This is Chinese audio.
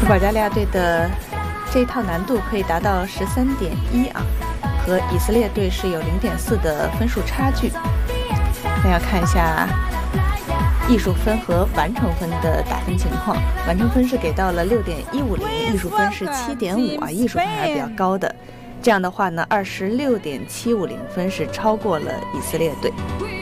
保加利亚队的这一套难度可以达到13.1啊，和以色列队是有0.4的分数差距。那要看一下艺术分和完成分的打分情况，完成分是给到了6.150，艺术分是7.5啊，艺术分还是比较高的。这样的话呢，26.750分是超过了以色列队。